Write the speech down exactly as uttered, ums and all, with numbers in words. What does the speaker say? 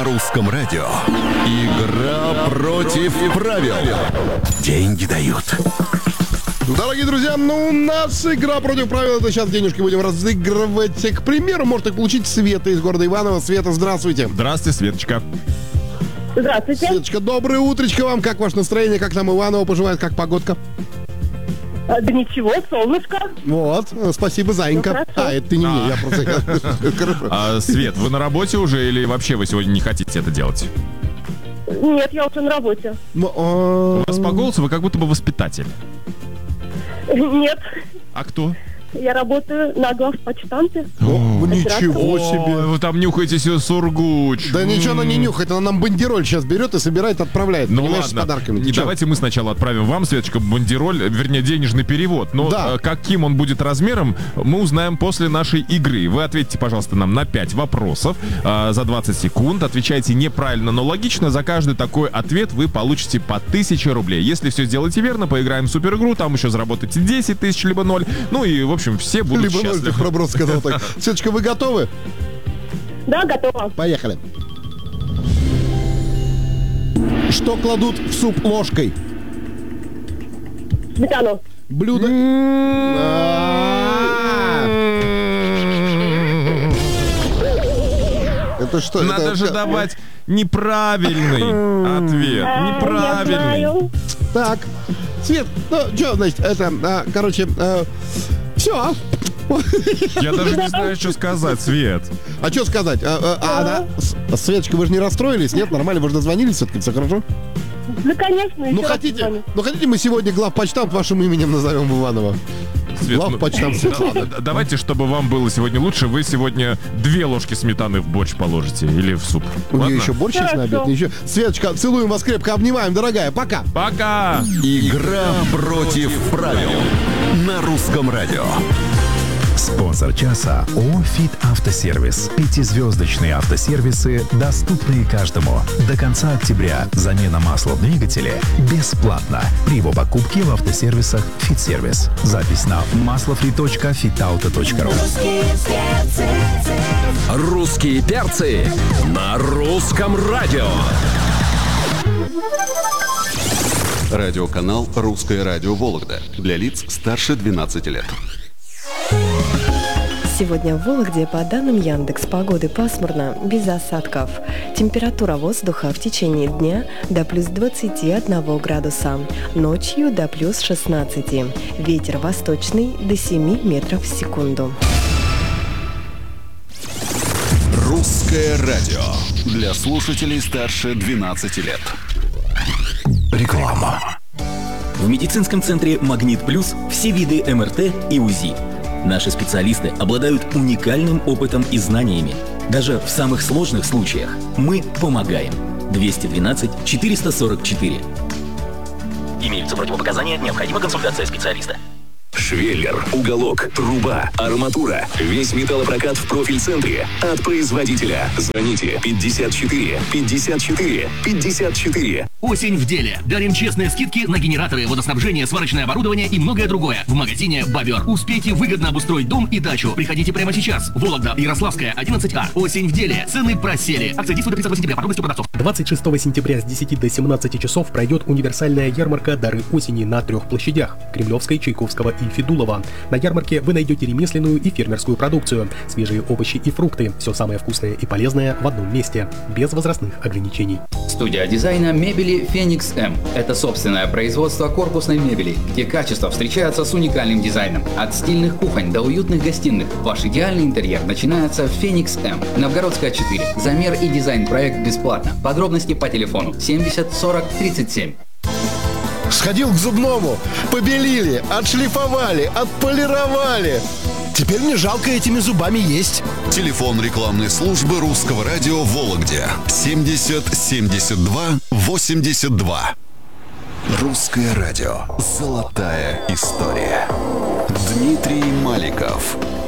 Русском радио. Игра против правил. Деньги дают. Дорогие друзья, ну у нас игра против правил. Это сейчас денежки будем разыгрывать. К примеру, может их получить Света из города Иваново. Света, здравствуйте. Здравствуйте, Светочка. Здравствуйте. Светочка, доброе утречко вам. Как ваше настроение? Как там Иваново поживает? Как погодка? А, да ничего, солнышко. Вот, спасибо, Заинька. Ну, а, это ты не мне, я просто... Хорошо. А, Свет, вы на работе уже или вообще вы сегодня не хотите это делать? Нет, я уже на работе. У вас по голосу вы как будто бы воспитатель. Нет, А кто? я работаю на главпочтамте. О, ничего себе. О, вы там нюхаете себе сургуч. Да ничего она не нюхает, она нам бандероль сейчас берет и собирает, отправляет. Ну понимаешь, ладно, с подарками. не давайте мы сначала отправим вам, Светочка, бандероль, вернее, денежный перевод. Но Да. э, каким он будет размером, мы узнаем после нашей игры. Вы ответьте, пожалуйста, нам на пять вопросов э, за двадцать секунд. Отвечайте неправильно, но логично. За каждый такой ответ вы получите по тысяче рублей. Если все сделаете верно, поиграем в супер игру, там еще заработаете десять тысяч, либо ноль. Ну и, в общем, все будут Либо ноль, счастливы. ты проброс сказал так. Светочка, вы готовы? Да, готова. Поехали. Что кладут в суп ложкой? Сметану. Блюдо. А. Это что? Надо Это- же это- давать неправильный ответ. А, Я Неправильный. знаю. Так, Свет, ну, что, значит, это, а, короче, все. Я даже не знаю, что сказать, Свет. А что сказать? А, а, а она, С- Светочка, вы же не расстроились? Нет, нормально, вы же дозвонились все-таки, все хорошо? Ну, конечно. Ну еще раз хотите, звоню. ну хотите, мы сегодня главпочтамт вашим именем назовем Иванова? Свет, ну, Главпочтамт. да ладно, да- давайте, чтобы вам было сегодня лучше, вы сегодня две ложки сметаны в борщ положите или в суп. У нее Ладно? еще борщ есть на обед? Хорошо. Еще. Светочка, целуем вас крепко, обнимаем, дорогая, пока. Пока! Игра против правил. На Русском радио. Спонсор часа ООО «Фит Автосервис». Пятизвездочные автосервисы, доступные каждому. До конца октября замена масла в двигателе бесплатна при его покупке в автосервисах «Фит Сервис». Запись на маслофри точка фитауто точка ру. Русские перцы на Русском радио. Радиоканал «Русское радио Вологда» для лиц старше двенадцати лет. Сегодня в Вологде, по данным Яндекс Погоды, пасмурно, без осадков. Температура воздуха в течение дня до плюс двадцати одного градуса, ночью до плюс шестнадцати. Ветер восточный до семи метров в секунду. Русское радио для слушателей старше двенадцати лет. Реклама. В медицинском центре «Магнит Плюс» все виды эм эр тэ и УЗИ. Наши специалисты обладают уникальным опытом и знаниями. Даже в самых сложных случаях мы помогаем. двести двенадцать четыреста сорок четыре. Имеются противопоказания, необходима консультация специалиста. Швеллер, уголок, труба, арматура. Весь металлопрокат в профиль-центре. От производителя. Звоните пятьдесят четыре пятьдесят четыре пятьдесят четыре. Осень в деле. Дарим честные скидки на генераторы, водоснабжение, сварочное оборудование и многое другое. В магазине «Бобер». Успейте выгодно обустроить дом и дачу. Приходите прямо сейчас. Вологда, Ярославская, одиннадцать А. Осень в деле. Цены просели. Акция действует до тридцатого сентября. Подробности у продавцов. двадцать шестого сентября с десяти до семнадцати часов пройдет универсальная ярмарка «Дары осени» на трех площадях – Кремлевской, Чайковского и Федулова. На ярмарке вы найдете ремесленную и фермерскую продукцию, свежие овощи и фрукты, все самое вкусное и полезное в одном месте, без возрастных ограничений. Студия дизайна мебели «Феникс М». Это собственное производство корпусной мебели, где качество встречается с уникальным дизайном. От стильных кухонь до уютных гостиных ваш идеальный интерьер начинается в «Феникс М». Новгородская, четыре. Замер и дизайн-проект бесплатно. Подробности по телефону семьдесят сорок тридцать семь. Сходил к зубному, побелили, отшлифовали, отполировали. Теперь мне жалко этими зубами есть. Телефон рекламной службы Русского радио в Вологде семьдесят семьдесят два восемьдесят два. Русское радио. Золотая история. Дмитрий Маликов.